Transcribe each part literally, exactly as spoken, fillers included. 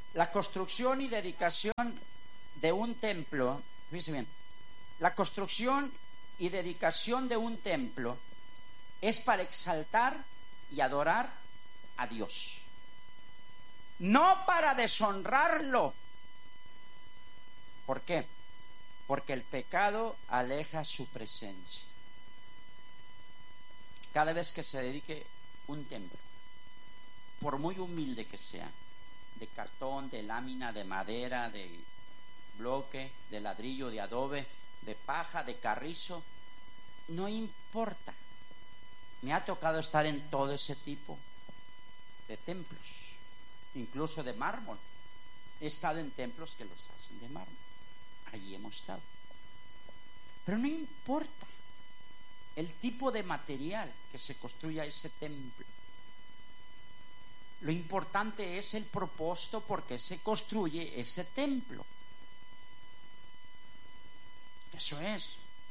La construcción y dedicación de un templo, fíjense bien, la construcción y dedicación de un templo es para exaltar y adorar a Dios, no para deshonrarlo. ¿Por qué? Porque el pecado aleja su presencia. Cada vez que se dedique un templo, por muy humilde que sea, de cartón, de lámina, de madera, de bloque, de ladrillo, de adobe, de paja, de carrizo, no importa. Me ha tocado estar en todo ese tipo de templos, incluso de mármol. He estado en templos que los hacen de mármol. Allí hemos estado. Pero no importa el tipo de material que se construya ese templo. Lo importante es el propósito por qué se construye ese templo. Eso es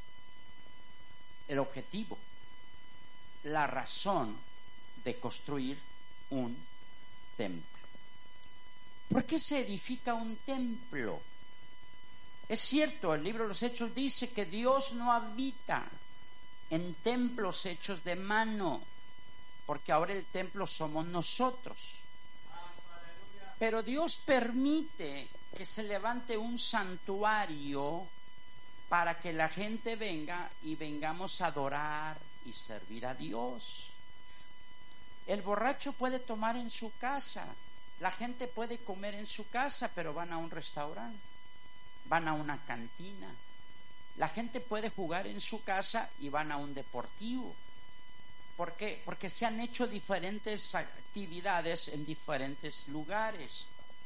el objetivo, la razón de construir un templo. ¿Por qué se edifica un templo? Es cierto, el libro de los Hechos dice que Dios no habita en templos hechos de mano, porque ahora el templo somos nosotros. Pero Dios permite que se levante un santuario para que la gente venga y vengamos a adorar y servir a Dios. El borracho puede tomar en su casa, la gente puede comer en su casa, pero van a un restaurante, van a una cantina. La gente puede jugar en su casa y van a un deportivo. ¿Por qué? Porque se han hecho diferentes actividades en diferentes lugares.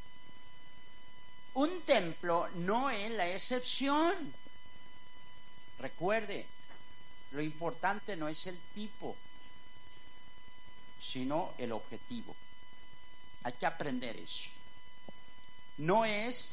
Un templo no es la excepción. Recuerde, lo importante no es el tipo, sino el objetivo. Hay que aprender eso. No es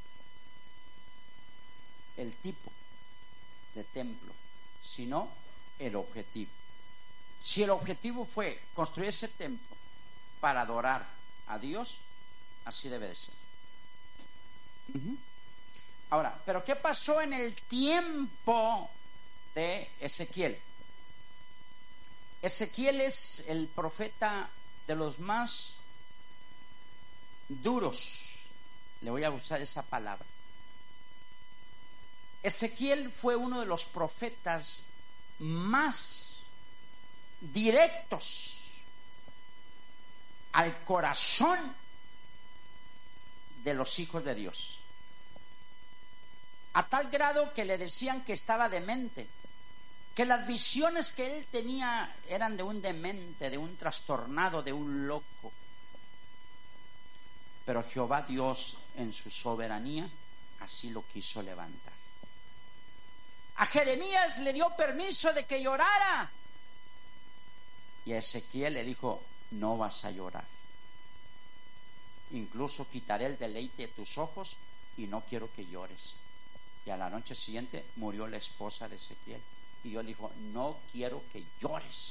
el tipo de templo, sino el objetivo. Si el objetivo fue construir ese templo para adorar a Dios, así debe de ser. Uh-huh. Ahora, ¿pero qué pasó en el tiempo de Ezequiel? Ezequiel es el profeta de los más duros. Le voy a usar esa palabra. Ezequiel fue uno de los profetas más directos al corazón de los hijos de Dios, a tal grado que le decían que estaba demente, que las visiones que él tenía eran de un demente, de un trastornado, de un loco. Pero Jehová Dios en su soberanía así lo quiso levantar. A Jeremías le dio permiso de que llorara, y a Ezequiel le dijo: no vas a llorar, incluso quitaré el deleite de tus ojos y no quiero que llores. Y a la noche siguiente murió la esposa de Ezequiel, y Dios dijo: no quiero que llores.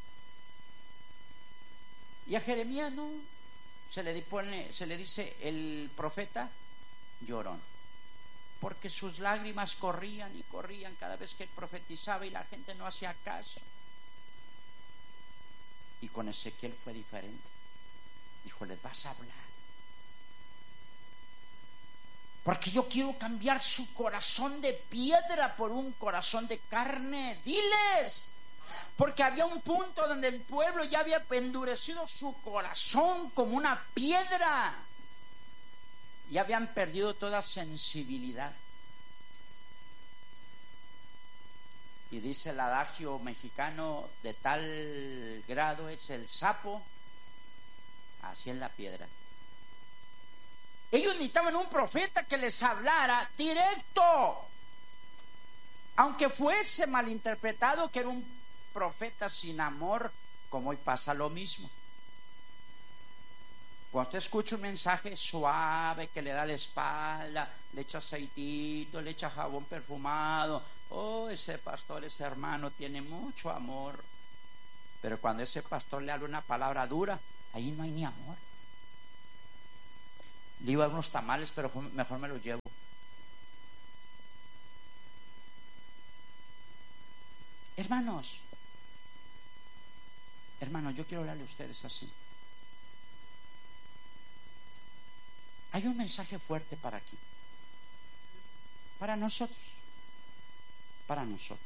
Y a Jeremías no, se le pone, se le dice el profeta llorón, porque sus lágrimas corrían y corrían cada vez que él profetizaba y la gente no hacía caso. Y con Ezequiel fue diferente. Dijo: les vas a hablar, porque yo quiero cambiar su corazón de piedra por un corazón de carne. Diles, porque había un punto donde el pueblo ya había endurecido su corazón como una piedra, y habían perdido toda sensibilidad. Y dice el adagio mexicano: de tal grado es el sapo, así es la piedra. Ellos necesitaban un profeta que les hablara directo, aunque fuese malinterpretado que era un profeta sin amor, como hoy pasa lo mismo. Cuando usted escucha un mensaje suave que le da la espalda, le echa aceitito, le echa jabón perfumado, oh, ese pastor, ese hermano tiene mucho amor. Pero cuando ese pastor le habla una palabra dura, ahí no hay ni amor. Le iba a unos tamales, pero mejor me los llevo. Hermanos, hermanos, yo quiero hablarle a ustedes así. Hay un mensaje fuerte para aquí, para nosotros, para nosotros.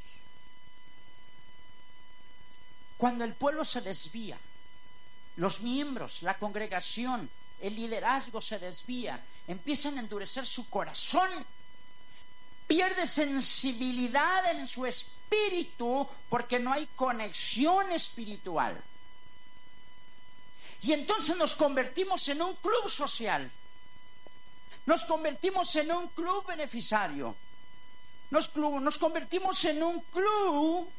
Cuando el pueblo se desvía, los miembros, la congregación, el liderazgo se desvía, empiezan a endurecer su corazón, pierde sensibilidad en su espíritu porque no hay conexión espiritual. Y entonces nos convertimos en un club social, nos convertimos en un club beneficiario, nos, club, nos convertimos en un club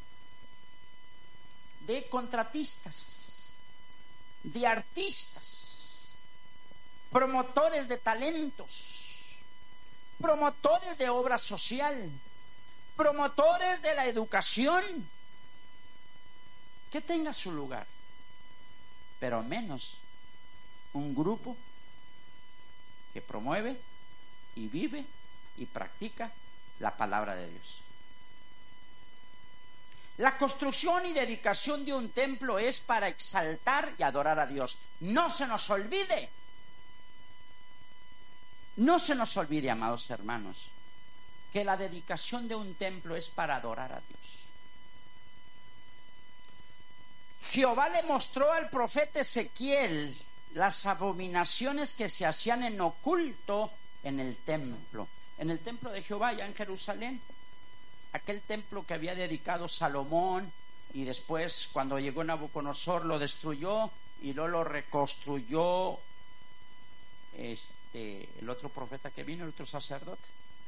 de contratistas, de artistas, promotores de talentos, promotores de obra social, promotores de la educación, que tenga su lugar, pero menos un grupo que promueve y vive y practica la palabra de Dios. La construcción y dedicación de un templo es para exaltar y adorar a Dios. No se nos olvide, no se nos olvide, amados hermanos, que la dedicación de un templo es para adorar a Dios. Jehová le mostró al profeta Ezequiel las abominaciones que se hacían en oculto en el templo, en el templo de Jehová, allá en Jerusalén. Aquel templo que había dedicado Salomón, y después cuando llegó Nabucodonosor lo destruyó y luego lo reconstruyó este, el otro profeta que vino, el otro sacerdote,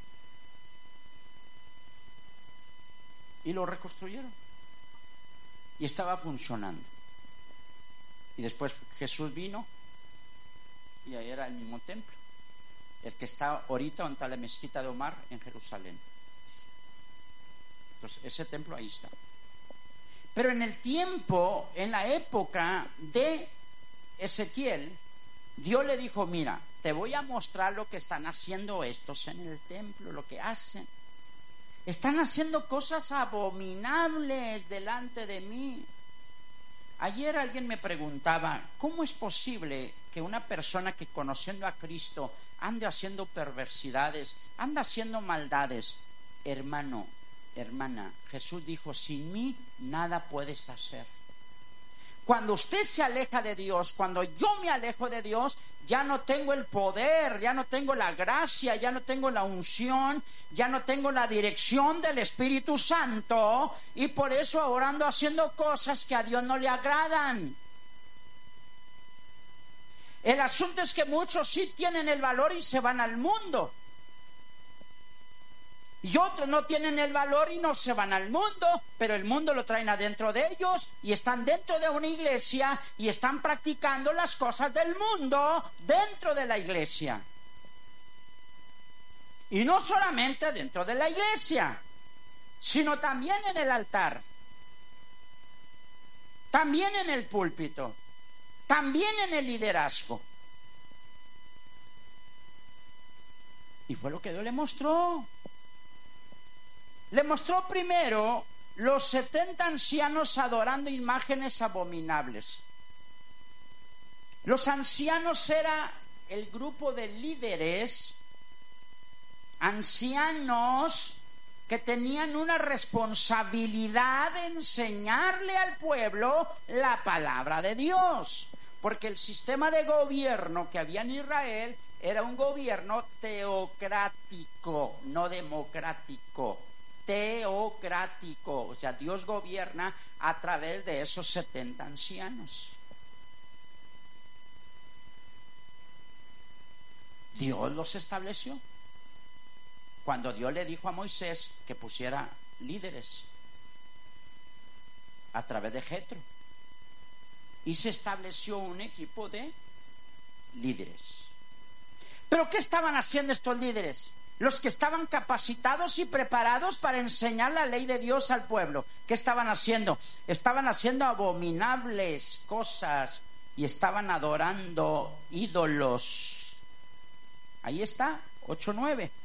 y lo reconstruyeron y estaba funcionando. Y después Jesús vino y ahí era el mismo templo, el que está ahorita donde está la mezquita de Omar en Jerusalén. Entonces, ese templo ahí está. Pero en el tiempo, en la época de Ezequiel, Dios le dijo: mira, te voy a mostrar lo que están haciendo estos en el templo, lo que hacen. Están haciendo cosas abominables delante de mí. Ayer alguien me preguntaba: ¿cómo es posible que una persona que conociendo a Cristo ande haciendo perversidades, anda haciendo maldades? Hermano, hermana, Jesús dijo: sin mí nada puedes hacer. Cuando usted se aleja de Dios, cuando yo me alejo de Dios, ya no tengo el poder, ya no tengo la gracia, ya no tengo la unción, ya no tengo la dirección del Espíritu Santo, y por eso ahora ando haciendo cosas que a Dios no le agradan. El asunto es que muchos sí tienen el valor y se van al mundo, y otros no tienen el valor y no se van al mundo, pero el mundo lo traen adentro de ellos y están dentro de una iglesia y están practicando las cosas del mundo dentro de la iglesia. Y no solamente dentro de la iglesia, sino también en el altar, también en el púlpito, también en el liderazgo. Y fue lo que Dios le mostró. Le mostró primero los setenta ancianos adorando imágenes abominables. Los ancianos era el grupo de líderes, ancianos que tenían una responsabilidad de enseñarle al pueblo la palabra de Dios. Porque el sistema de gobierno que había en Israel era un gobierno teocrático, no democrático. Teocrático, o sea, Dios gobierna a través de esos setenta ancianos. Dios los estableció. Cuando Dios le dijo a Moisés que pusiera líderes a través de Jetro, y se estableció un equipo de líderes. ¿Pero qué estaban haciendo estos líderes? Los que estaban capacitados y preparados para enseñar la ley de Dios al pueblo. ¿Qué estaban haciendo? Estaban haciendo abominables cosas y estaban adorando ídolos. Ahí está, ocho nueve.